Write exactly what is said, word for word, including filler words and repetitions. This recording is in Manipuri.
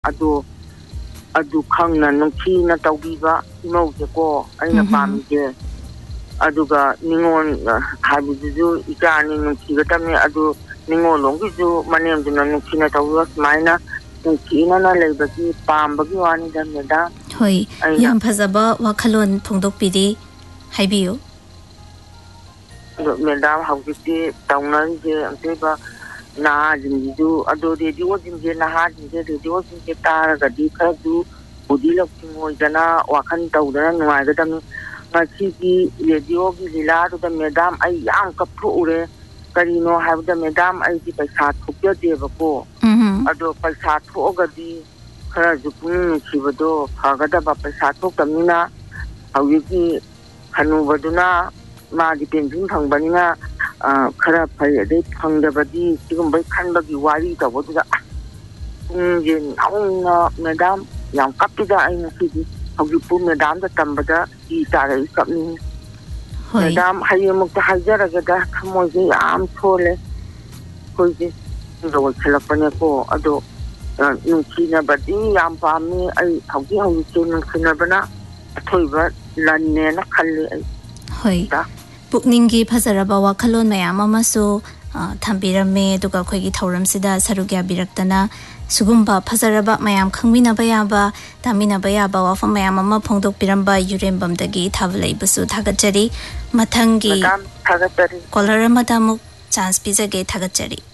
ꯑꯗꯨ ꯑꯗꯨ ꯈꯪꯅ ꯅꯨꯡꯁꯤꯅ ꯇꯧꯕꯤꯕ ꯏꯃꯧꯁꯦꯀꯣ ꯑꯩꯅ ꯄꯥꯝꯃꯤꯁꯦ ꯑꯗꯨꯒ ꯅꯤꯉꯣꯜ ꯍꯥꯏꯕꯗꯨꯁꯨ ꯏꯆꯥꯅꯤ ꯅꯨꯡꯁꯤꯒꯗꯕꯅꯤ ꯑꯗꯨ ꯅꯤꯉꯣꯜꯂꯣꯝꯒꯤꯁꯨ ꯃꯅꯦꯝꯗꯨꯅ ꯅꯨꯡꯁꯤꯅ ꯇꯧꯕꯤꯕ ꯁꯨꯃꯥꯏꯅ ꯅꯨꯡꯁꯤꯅꯅ ꯂꯩꯕꯒꯤ ꯄꯥꯝꯕꯒꯤ ꯋꯥꯅꯤꯗ ꯃꯦꯗꯥꯝ ꯍꯣꯏ ꯌꯥꯝ ꯐꯖꯕ ꯋꯥꯈꯜꯂꯣꯟ ꯐꯣꯡꯗꯣꯛꯄꯤꯔꯤ ꯍꯥꯏꯕꯤꯌꯨ ꯑꯗꯣ ꯃꯦꯗꯥꯝ ꯍꯧꯖꯤꯛꯇꯤ ꯇꯧꯅꯔꯤꯁꯦ ꯑꯝꯇꯣꯏꯕ ꯅꯍꯥꯁꯤꯡꯁꯤꯁꯨ ꯑꯗꯣ ꯔꯦꯗꯤꯑꯣꯁꯤꯡꯁꯦ ꯅꯍꯥꯁꯤꯡꯁꯦ ꯔꯦꯗꯤꯑꯣꯁꯤꯡꯁꯦ ꯇꯥꯔꯒꯗꯤ ꯈꯔꯁꯨ ꯕꯨꯗꯤ ꯂꯧꯁꯤꯡ ꯑꯣꯏꯗꯅ ꯋꯥꯈꯜ ꯇꯧꯗꯅ ꯅꯨꯡꯉꯥꯏꯒꯗꯕꯅꯤ ꯉꯁꯤꯒꯤ ꯔꯦꯗꯤꯑꯣꯒꯤ ꯂꯤꯂꯥꯗꯨꯗ ꯃꯦꯗꯥꯝ ꯑꯩ ꯌꯥꯝ ꯀꯞꯊꯣꯛꯎꯔꯦ ꯀꯔꯤꯅꯣ ꯍꯥꯏꯕꯗ ꯃꯦꯗꯥꯝ ꯑꯩꯗꯤ ꯄꯩꯁꯥ ꯊꯣꯛꯆꯗꯦꯕꯀꯣ ꯑꯗꯣ ꯄꯩꯁꯥ ꯊꯣꯛꯑꯒꯗꯤ ꯈꯔꯁꯨ ꯄꯨꯛꯅꯤꯡ ꯅꯨꯡꯁꯤꯕꯗꯣ ꯐꯒꯗꯕ ꯄꯩꯁꯥ ꯊꯣꯛꯇꯕꯅꯤꯅ ꯍꯧꯖꯤꯛꯀꯤ ꯍꯅꯨꯕꯗꯨꯅ 마디 펜션 방반이나 khara phai adai phangdabadi sigumbai khanbagi wari tawduda je nauna madam yam kapida aina sidi haujipu madam da tambada i tare kapni madam hayemuk ta hajaraga da khamoje yam thole koije ro khalapane ko ado nuchina badi yam pami ai hauji hauji nuchina bana thoiba lanne na khalle ai hoi पुकनिंगी फजरबा वाखलोन मयाम अमसो थंबिरमे दुगा खोगी थौरमसिदा सरुग्या बिरक्तना सुगुम्बा फजरबा मयाम खंगमिनबा याबा तामिनबा याबा वाफम मयाम अमा फोंदोक पिरंबा युरेमबमदगी थाबलैबसु थागतजरी मथंगी कॉलर अमदामुक चांस पिजगे थागतजरी